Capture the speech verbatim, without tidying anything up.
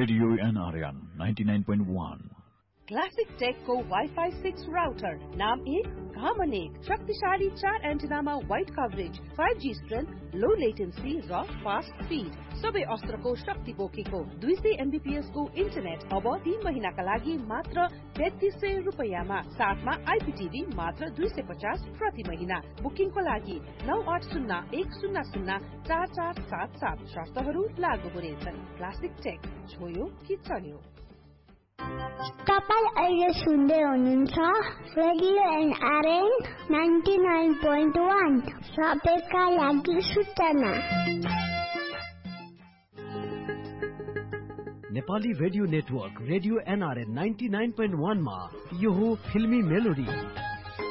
Radio NRN ninety nine point one. Classic टेकको wifi six router, नाम एक घामन एक, शक्तिशाली चार एन्टेनामा wide coverage, five G strength, लो लेटेन्सी र फास्ट स्पिड, सबै अस्त्रको शक्ति बोकेको दुई सय एमबीपीएस को इन्टरनेट अब तीन महिनाका लागि मात्र तेत्तीस सय रुपैयाँमा, साथमा आइपीटीभी मात्र दुई सय पचास प्रति महिना। बुकिङको लागि नौ आठ शून्य एक शून्य शून्य चार चार सात सात, शर्तहरू लागू हुनेछन्। क्लासिक टेक, छोयो कि चल्यो। तपाईं अहिले सुन्दै हुनुहुन्छ radio NRN ninety nine point one, सबैका लागि सूचना। Nepali radio network radio NRN ninety nine point one मा यो हो फिल्मी मेलोडी।